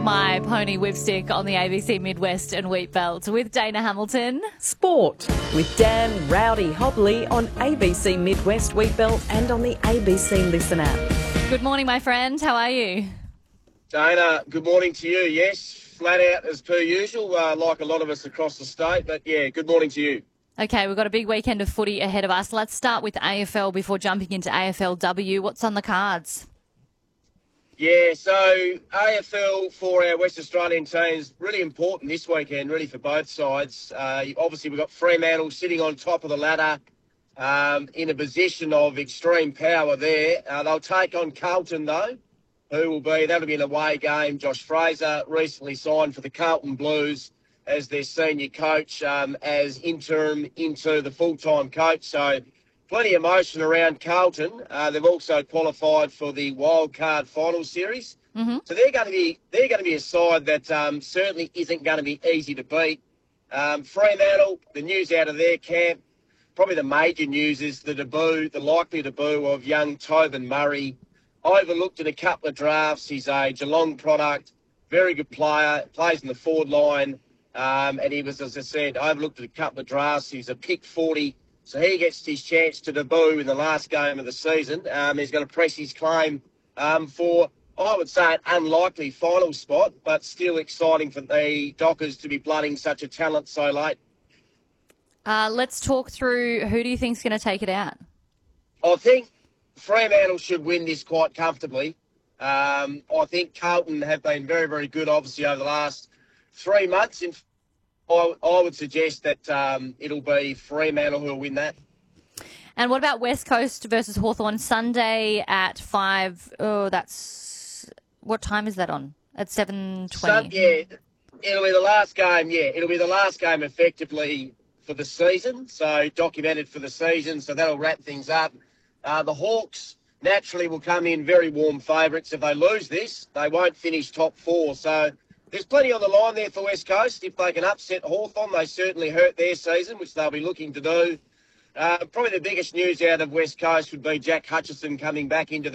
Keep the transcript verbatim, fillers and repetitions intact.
My Pony Whipstick on the A B C Midwest and Wheatbelt with Dana Hamilton. Sport with Dan Rowdy Hobley on A B C Midwest Wheatbelt and on the A B C Listen app. Good morning, my friend. How are you? Dana, good morning to you. Yes, flat out as per usual, uh, like a lot of us across the state. But yeah, good morning to you. Okay, we've got a big weekend of footy ahead of us. Let's start with A F L before jumping into A F L W. What's on the cards? Yeah, so A F L for our West Australian teams, really important this weekend, really for both sides. Uh, obviously, we've got Fremantle sitting on top of the ladder um, in a position of extreme power there. Uh, they'll take on Carlton, though, who will be, that'll be an away game. Josh Fraser recently signed for the Carlton Blues as their senior coach, um, as interim into the full-time coach. So plenty of emotion around Carlton. Uh, they've also qualified for the wildcard final series. Mm-hmm. So they're going to be they're going to be a side that um, certainly isn't going to be easy to beat. Um, Fremantle, the news out of their camp, probably the major news is the debut, the likely debut of young Tobin Murray. Overlooked in a couple of drafts. He's a Geelong product, very good player, plays in the forward line. Um, and he was, as I said, overlooked at a couple of drafts. He's a pick forty. So he gets his chance to debut in the last game of the season. Um, he's going to press his claim um, for, I would say, an unlikely final spot, but still exciting for the Dockers to be blooding such a talent so late. Uh, let's talk through who do you think's going to take it out? I think Fremantle should win this quite comfortably. Um, I think Carlton have been very, very good, obviously, over the last three months. In I, I would suggest that um, it'll be Fremantle who will win that. And what about West Coast versus Hawthorn Sunday at five? Oh, that's... What time is that on? At seven twenty? So, yeah, it'll be the last game, yeah. It'll be the last game effectively for the season, so documented for the season, so that'll wrap things up. Uh, the Hawks naturally will come in very warm favourites. If they lose this, they won't finish top four, so there's plenty on the line there for West Coast. If they can upset Hawthorn, they certainly hurt their season, which they'll be looking to do. Uh, probably the biggest news out of West Coast would be Jack Hutchison coming back into